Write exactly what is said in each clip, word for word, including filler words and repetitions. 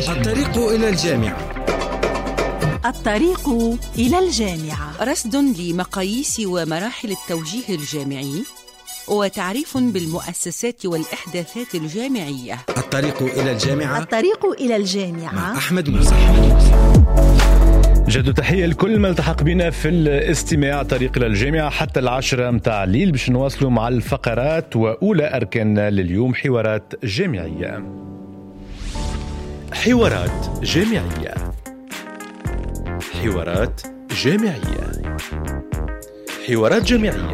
الطريق إلى الجامعة. الطريق إلى الجامعة، رصد لمقاييس ومراحل التوجيه الجامعي وتعريف بالمؤسسات والإحداثات الجامعية. الطريق إلى الجامعة. الطريق إلى الجامعة مع أحمد موسى. جد تحية لكل ما التحق بنا في الاستماع طريق إلى الجامعة حتى العشرة متاع الليل باش نواصلوا مع الفقرات وأولى أركاننا لليوم حوارات جامعية. حوارات جامعية. حوارات جامعية. حوارات جامعية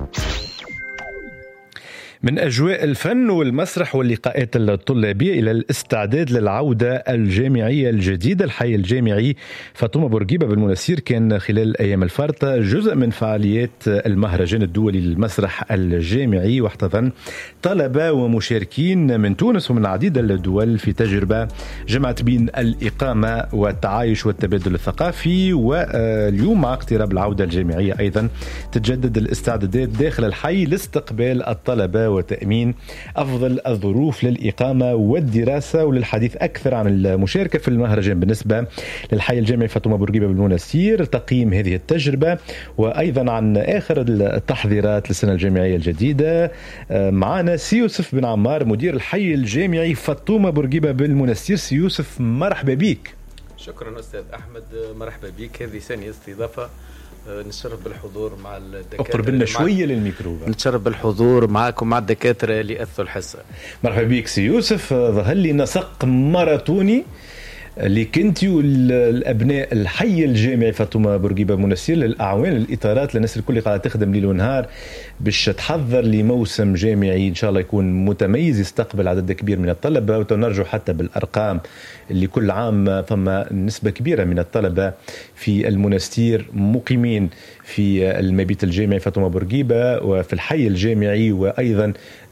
من أجواء الفن والمسرح واللقاءات الطلابية إلى الاستعداد للعودة الجامعية الجديدة. الحي الجامعي فاطمة بورقيبة بالمنستير كان خلال أيام الفارطة جزء من فعاليات المهرجان الدولي للمسرح الجامعي، واحتضن طلبة ومشاركين من تونس ومن عديد الدول في تجربة جمعت بين الإقامة والتعايش والتبادل الثقافي. واليوم مع اقتراب العودة الجامعية أيضا تتجدد الاستعدادات داخل الحي لاستقبال الطلبة وتأمين أفضل الظروف للإقامة والدراسة. وللحديث أكثر عن المشاركة في المهرجان بالنسبة للحي الجامعي فاطمة بورقيبة بالمنستير، تقييم هذه التجربة، وأيضا عن آخر التحضيرات للسنة الجامعية الجديدة، معنا سي يوسف بن عمار مدير الحي الجامعي فاطمة بورقيبة بالمنستير. سي يوسف مرحبا بك. شكرا أستاذ أحمد، مرحبا بك. هذه ثانية استضافة، نتشرف بالحضور مع الدكاترة. اقرب لنا شوية للميكرو. نتشرف بالحضور معكم مع الدكاترة اللي أثوا الحصة. مرحبا بك سي يوسف. ظهر لي نسق ماراثوني اللي كنتي والأبناء الحي الجامعي فاطمة بورقيبة منستير للأعوان الإطارات للناس الكل قاعدة تخدم ليل ونهار باش تحضر لموسم جامعي إن شاء الله يكون متميز يستقبل عدد كبير من الطلبة. وتنرجو حتى بالأرقام اللي كل عام فما نسبة كبيرة من الطلبة في المنستير مقيمين في المبيت الجامعي فاطمة بورقيبة وفي الحي الجامعي، وأيضا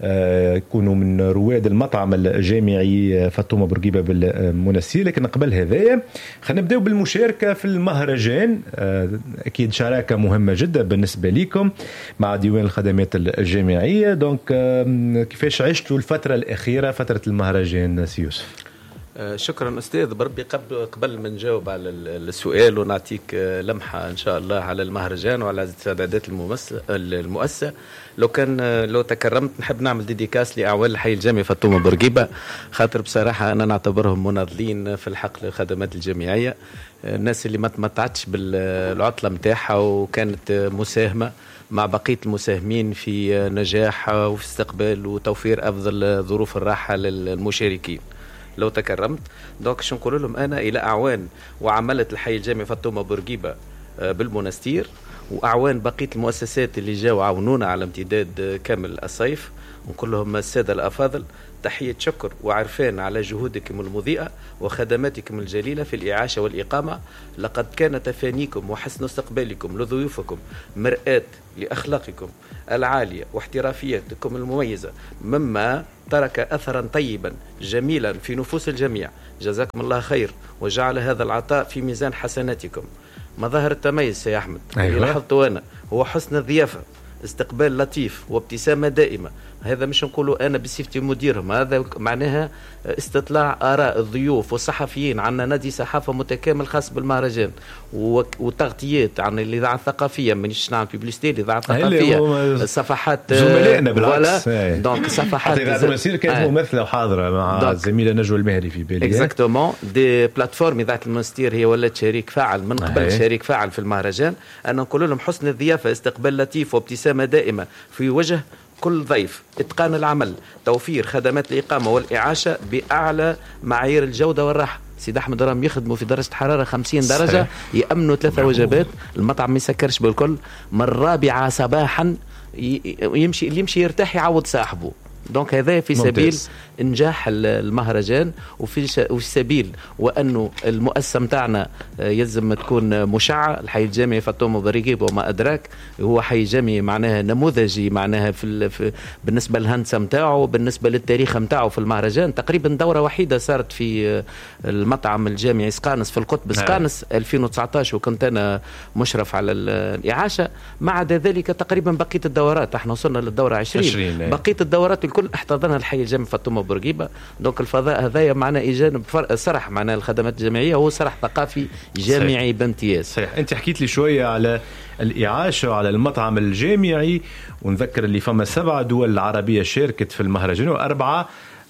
يكونوا من رواد المطعم الجامعي فاطمة بورقيبة بالمنستير. لكن قبل هذايا خلينا نبدأ بالمشاركة في المهرجان. أكيد شراكة مهمة جدا بالنسبة لكم مع ديوان الخدمات الجامعية. دونك كيفاش عشتوا الفترة الأخيرة فترة المهرجان سي يوسف؟ شكرا أستاذ بربي. قبل قبل ما نجاوب على السؤال ونعطيك لمحة إن شاء الله على المهرجان وعلى استعدادات المؤسسة، لو كان لو تكرمت نحب نعمل ديديكاس لأعوان الحي الجامعي فاطمة بورقيبة، خاطر بصراحة أنا نعتبرهم مناضلين في الحقل الخدمات الجامعية، الناس اللي ما تمتعتش بالعطلة متاعها وكانت مساهمة مع بقية المساهمين في نجاح وفي استقبال وتوفير أفضل ظروف الراحة للمشاركين. لو تكرمت دوك شو نقول لهم أنا إلى أعوان وعملت الحي الجامعي فاطمة بورقيبة بالمنستير وأعوان بقية المؤسسات اللي جاوا عاونونا على امتداد كامل الصيف، ونقول لهم السادة الأفاضل تحية شكر وعرفان على جهودكم المضيئة وخدماتكم الجليلة في الإعاشة والإقامة. لقد كان تفانيكم وحسن استقبالكم لضيوفكم مرآة لأخلاقكم العالية واحترافيتكم المميزة، مما ترك أثرا طيبا جميلا في نفوس الجميع. جزاكم الله خير وجعل هذا العطاء في ميزان حسناتكم. مظاهر التميز يا أحمد اللي لاحظته أنا هو حسن الضيافة، استقبال لطيف وابتسامة دائمة. هذا مش نقوله أنا بصفتي مديرهم، هذا معناها استطلاع آراء الضيوف والصحفيين. عنا نادي صحافة متكامل خاص بالمهرجان وتغطيات عن الإذاعة الثقافية، منيش نعمل بيبليستي الإذاعة الثقافية، صفحات زملائنا بالعكس. دونك صفحات المسير كانت ممثلة وحاضرة مع الزميلة نجوى المهري في بالي. اكزاكتومون دي بلاتفورم إذاعة المنستير هي ولات شريك فاعل من قبل هي. شريك فاعل في المهرجان. أنا نقول لهم حسن الضيافة، استقبال لطيف وابتسامة دائمة في وجه كل ضيف، إتقان العمل، توفير خدمات الإقامة والإعاشة بأعلى معايير الجودة والراحة. سيد أحمد راهم يخدموا في درجة حرارة خمسين درجة، يأمنوا ثلاثة وجبات، المطعم ما يسكرش بالكل، من الرابعة صباحا يمشي اللي يمشي يرتاح يعوض صاحبه. دونك هذا في سبيل ممتاز. إنجاح المهرجان وفي وفي سبيل وأنه المؤسسة متاعنا يلزم تكون مشعة. الحي الجامعي فاطمة بورقيبة وما أدراك هو حي جامعي معناها نموذجي، معناها في, في بالنسبة للهندسة متاعه، بالنسبة للتاريخ متاعه في المهرجان. تقريبا دورة وحيدة صارت في المطعم الجامعي سقانس في القطب سقانس ألفين وتسعطاش وكنت أنا مشرف على الإعاشة. ما عدا ذلك تقريبا بقية الدورات احنا وصلنا للدورة عشرين, عشرين بقية الدورات الكل احتضنها الحي الجامعي فاطمة بورقيبه. دونك الفضاء هذايا معنا جانب صرح معنا الخدمات الجامعيه هو صرح ثقافي جامعي صحيح. بامتياز. صحيح. انت حكيت لي شويه على الاعاشه وعلى المطعم الجامعي، ونذكر اللي فما سبع دول عربيه شاركت في المهرجان واربعه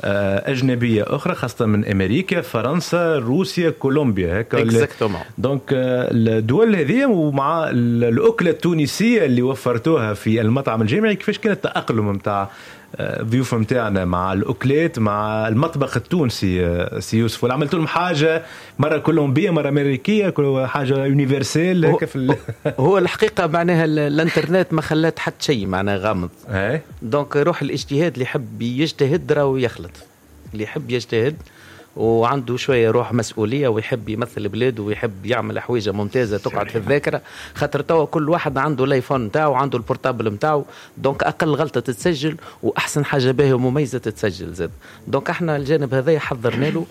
أجنبية أخرى خاصة من أمريكا، فرنسا، روسيا، كولومبيا. هكا اكزاكتومون. دونك الدول هذه ومع الأكلة التونسية اللي وفرتوها في المطعم الجامعي، كيفاش كان التأقلم متاع ضيوف متاعنا مع الأكلات مع المطبخ التونسي سي يوسف؟ ولا عملتوا لهم حاجة مرة كولومبية مرة أمريكية، كل حاجة يونيفرسال هكا في ال... هو الحقيقة معناها الانترنت ما خلات حتى شيء معناها غامض. هاي دونك روح الاجتهاد، اللي يحب يجتهد راهو يخلط، اللي يحب يجتهد وعنده شويه روح مسؤوليه ويحب يمثل بلاده ويحب يعمل حويجه ممتازه تقعد في الذاكره، خاطر توا كل واحد عنده الايفون نتاعو وعنده البورتابل نتاعو، دونك اقل غلطه تتسجل واحسن حاجه باهيه ومميزه تتسجل زاد. دونك احنا الجانب هذا حضرنا له،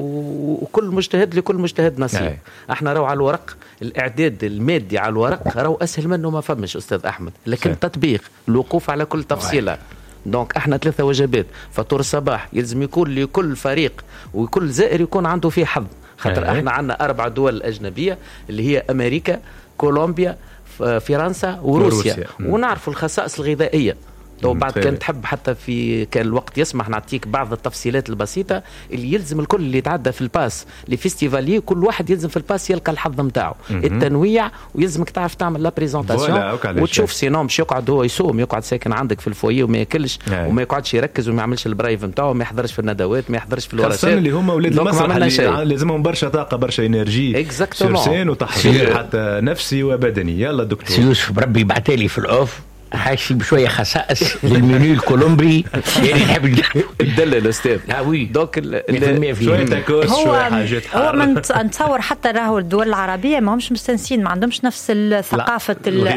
وكل مجتهد لكل مجتهد نصيب. احنا راهو على الورق الاعداد المادي على الورق راهو اسهل منه ما فمش استاذ احمد، لكن التطبيق الوقوف على كل تفصيله. دونك احنا ثلاثة وجبات، فطور الصباح يلزم يكون لكل فريق وكل زائر يكون عنده فيه حظ، خاطر احنا عندنا أربع دول أجنبية اللي هي أمريكا، كولومبيا، فرنسا وروسيا, وروسيا. ونعرفوا الخصائص الغذائية. لو بعد كان تحب حتى في كان الوقت يسمح نعطيك بعض التفصيلات البسيطة اللي يلزم الكل اللي يتعدى في الباس لفيستيفالي، كل واحد يلزم في الباس يلقى الحظ نتاعو التنويع، ويلزمك تعرف تعمل لا بريزونطاسيون وتشوف سينو مش يقعد هو يصوم، يقعد ساكن عندك في الفويه وما ياكلش وما يقعدش يركز وما يعملش البرايف نتاعو، ما يحضرش في الندوات، ما يحضرش في الورشات. اللي هما ولاد المسرح اللي لازمهم برشا طاقة برشا انرجي سرسان وتحضير حتى نفسي وبدني. يلا دكتور يوسف بربي يبعتلي في الأوف حاشي بشويه خصائص للمنيو الكولومبي يعني نحب تدلل استاذ. اه وي دونك شويه تاكوس شويه حاجات هو من نتصور حتى راهو الدول العربيه ما همش مستنسين، ما عندهمش نفس الثقافه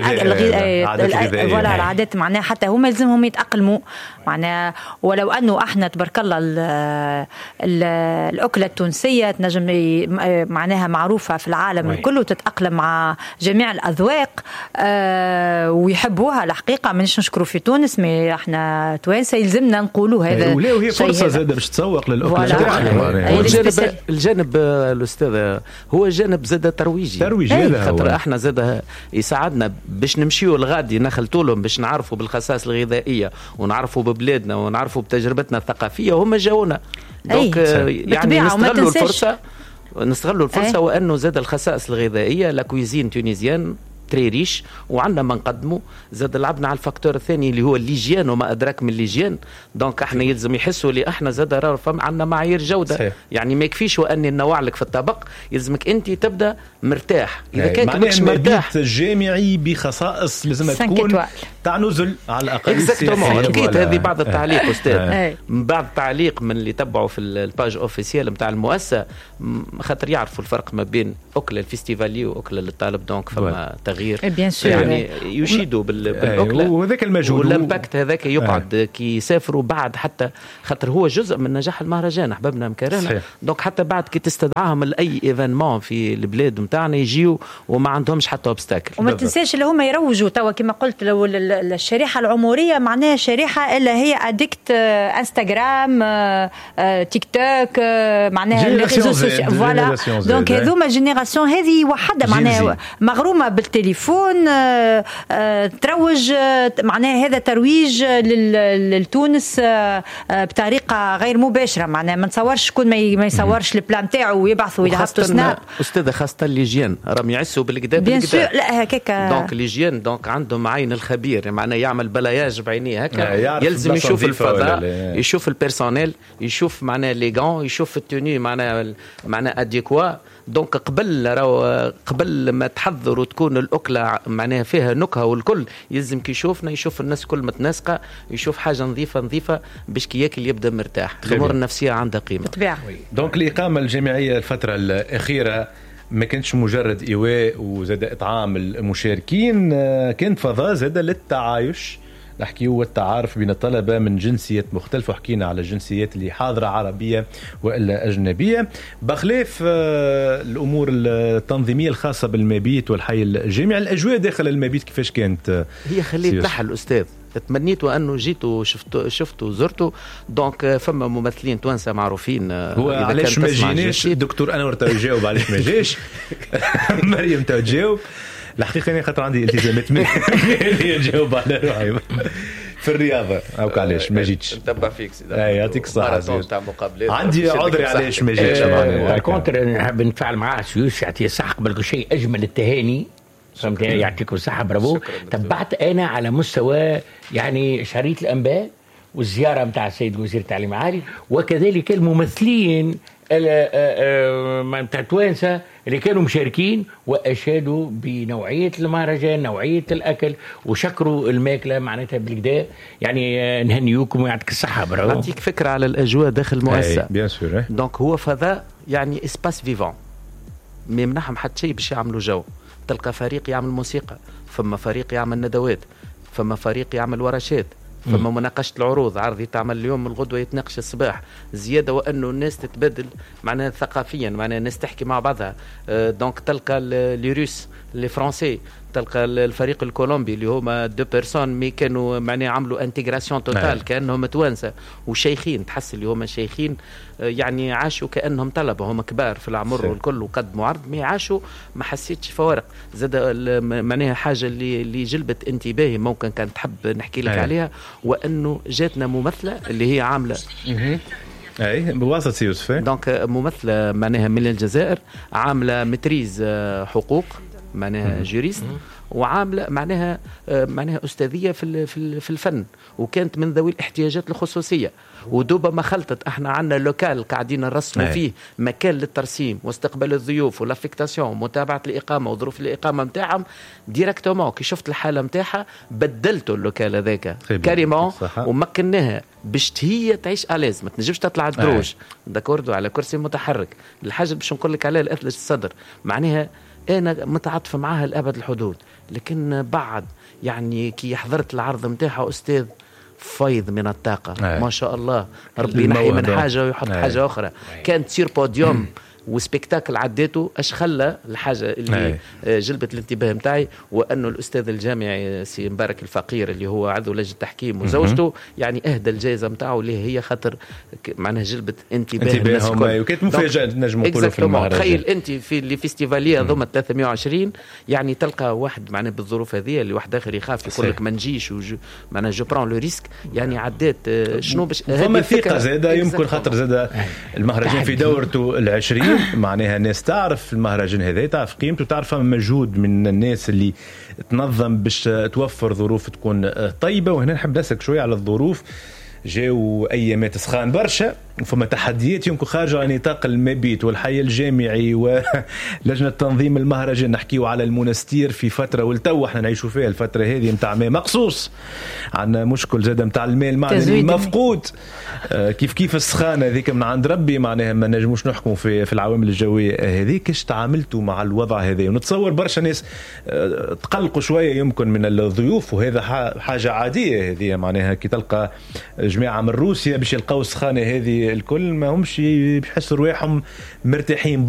الغذائيه ولا العادات، معناها حتى هما يلزمهم يتاقلموا معناها. ولو انه احنا تبارك الله الاكله التونسيه تنجم معناها معروفه في العالم الكل وتتاقلم مع جميع الاذواق ويحبوها. الحقيقه مانيش نشكروا في تونس، مي احنا توانسه يلزمنا نقولوا هذا ولا وهي فرصه زاده باش تسوق للاكل تاعنا. الجانب الجانب الاستاذ هو جانب زاده ترويجي ترويجي خاطر احنا زاده يساعدنا باش نمشيو لغادي نخلطوا لهم باش نعرفوا بالخصائص الغذائيه ونعرفوا ببلادنا ونعرفوا بتجربتنا الثقافيه وهم جاونا. دونك يعني نستغلوا الفرصه نستغلوا الفرصه وانه زاد الخصائص الغذائيه لا كويزين تونيزيان تري ريش، وعندنا ما نقدمه زاد لعبنا على الفاكتور الثاني اللي هو الليجيان وما ادراك من الليجيان. دونك احنا يلزم يحسوا لي احنا زاد راه عندنا معايير جوده صحيح. يعني ما يكفيش واني نوع لك في الطبق، يلزمك انت تبدا مرتاح. اذا كان مش مرتاح الجامعي بخصائص لازم تكون تاع نزل على الاقل. اكيد هذه بعض التعليق استاذ، بعض التعليق من اللي تبعوا في الباج اوفيسيال نتاع المؤسسه، خاطر يعرفوا الفرق ما بين اكله الفيستيفالي واكله للطالب. دونك فما تغيير يعني يشيدوا بالاكله وهذاك المجهود والامباكت هذاك يقعد آه. كي يسافروا بعد، حتى خاطر هو جزء من نجاح المهرجان احبابنا مكرمه. دونك حتى بعد كي تستدعاهم لاي ايفينمون في البلاد نتاعنا يجيو وما عندهمش حتى اوبستاكل. وما تنساش اللي هما يروجوا توا كما قلت لو الشريحه العمريه معناها شريحه اللي هي اديكت انستغرام تيك توك معناها الريزو سوسيال فوالا. دونك هذوما جينيراسيون هذه وحده معناها مغرومه بالتليفون آه آه تروج آه معناها هذا ترويج للتونس آه بطريقه غير مباشره. معناها ما نتصورش شكون ما يصورش البلان نتاعو ويبعثوا يهبطوا سناب. استاذه خاصه الليجيان راهم يعسوا بالكدا بالكدا لا هكاك. دونك الليجيان دونك عندهم عين الخبير، معناها يعمل بلاياج بعينيه هكا، يلزم يشوف الفضاء يشوف البيرسونيل يشوف معناها لي غون يشوف التوني معناها معناها اديكوا. دونك قبل راهو قبل ما تحضر وتكون الأكلة معناها فيها نكهة والكل يلزم كي يشوفنا يشوف الناس كل متناسقة، يشوف حاجة نظيفة نظيفة باش كي ياكل يبدأ مرتاح. الأمور النفسية عندها قيمة طبيعة. دونك الإقامة الجامعية الفترة الأخيرة ما كانتش مجرد إيواء وزاد إطعام المشاركين، كانت فضاء زاد للتعايش نحكيو والتعارف بين الطلبة من جنسيات مختلفة، وحكينا على الجنسيات اللي حاضرة عربية وإلا أجنبية. بخلاف الأمور التنظيمية الخاصة بالمبيت والحي الجامعي، الأجواء داخل المبيت كيفاش كانت؟ هي خليت تحل الأستاذ، تمنيت وانه جيتوا شفتوا شفتوا زرتوا. دونك فما ممثلين توانسه معروفين. هو علاش ما جيناش دكتور انور تو يجاوب علاش ما جاش؟ مريم تو تجاوب. الحقيقه انا خاطر عندي التزامات ماليه نجاوب على روحي في الرياضه. هاوك علاش ما جيتش؟ نتبع فيك سيدي. اي يعطيك الصحه. تاع مقابلات عندي عذري علاش ما جيتش. على كونتر نحب نتفاعل معاه سيوس، يعطيه الصحه. قبل كل شيء اجمل التهاني، فهمت؟ يعطيكم الصحة، برافو. تبعت أنا على مستوى يعني شريط الأنباء والزيارة متاع السيد وزير التعليم العالي، وكذلك الممثلين متاع توانسة اللي كانوا مشاركين وأشادوا بنوعية المهرجان، نوعية الأكل، وشكروا الماكلة معناتها بالكدا. يعني نهنيوكم ويعطيك الصحة، برافو. نعطيك فكرة على الأجواء داخل المؤسسة. بيان سور. دونك هو فضاء يعني اسباس فيفون، ما يمنحهم حتى شيء باش يعملوا جو. تلقى فريق يعمل موسيقى، فما فريق يعمل ندوات، فما فريق يعمل ورشات، فما مناقشة العروض، عرض يتعمل اليوم الغدوة يتناقش الصباح، زيادة وأنه الناس تتبادل معناها ثقافيا، معناها الناس تحكي مع بعضها. دونك تلقى لي روس لي فرنسي، تلقى الفريق الكولومبي اللي هما دو بيرسون مي كانوا معناها عملوا انتجراسيون توتال كأنهم توانسة وشيخين، تحس اللي هما شيخين يعني عاشوا كأنهم طلبة، هم كبار في العمر والكل وقدموا عرض، مي عاشوا ما حسيتش فوارق. زاد معناها حاجة اللي اللي جلبت انتباهي ممكن كانت تحب نحكي لك عليها، وأنه جاتنا ممثلة اللي هي عاملة اي بواسطه يوسف، دونك ممثلة معناها من الجزائر، عاملة متريز حقوق معناها جوريست، وعامله معناها معناها استاذيه في في الفن، وكانت من ذوي الاحتياجات الخصوصيه. ودوبا ما خلطت، احنا عندنا لوكال قاعدين نرسموا فيه مكان للترسيم واستقبال الضيوف والافيكتاسيون ومتابعه الاقامه وظروف الاقامه نتاعهم ديريكتومون. كي شفت الحاله نتاعها بدلته اللوكال هذاك كاريمون ومكناها باش هي تعيش اليز، ما تنجمش تطلع الدروج داكوردو على كرسي متحرك. الحاجه باش نقول لك عليها الاثلج الصدر، معناها أنا متعاطف معها لأبد الحدود، لكن بعد يعني كي حضرت العرض متاعها أستاذ فيض من الطاقة. أي. ما شاء الله، ربي ينحي من حاجة ويحط أي. حاجة أخرى. أي. كانت تصير بوديوم وسبيكتاكل عديته. اش خلى الحاجه اللي أي. جلبت الانتباه متاعي، وانه الاستاذ الجامعي سي مبارك الفقير اللي هو عضو لجنه التحكيم وزوجته يعني اهدى الجائزه نتاعو اللي هي خاطر معناها جلبت انتباه الناس الكل، وكانت مفاجاه نجم نقولوا في المهرجان. تخيل انت في اللي فيستيفاليه ضمن ثلاثمائة وعشرين يعني تلقى واحد معناها بالظروف هذه اللي واحد اخر يخاف يقول لك ما نجيش معناها جو برون لو ريسك، يعني عدات شنو باش فما ثقه زاده يمكن خاطر زاده المهرجان في دورته العشرين معناها الناس تعرف المهرجان هذا، تعرف قيمته، تعرف مجهود من الناس اللي تنظم باش توفر ظروف تكون طيبه. وهنا نحب نسألك شويه على الظروف. جاو ايامات سخان برشا وفما تحديات يمكن خارجه عن نطاق المبيت والحي الجامعي ولجنه تنظيم المهرجان. نحكيو على المنستير في فتره والتو احنا نعيشوا فيها الفتره هذه نتاع ماء مقصوص، عندنا مشكل زاد نتاع الماء المعدني مفقود. آه كيف كيف السخانه هذيك من عند ربي، معناها ما نجموش نحكموا في في العوامل الجويه هذه. كيش تعاملتوا مع الوضع هذا؟ ونتصور برشا ناس آه تقلقوا شويه يمكن من الضيوف، وهذا حاجه عاديه هذه، معناها كي تلقى جماعه من روسيا باش يلقاو السخانه هذه الكل ما همش بيحسوا رواحهم مرتاحين.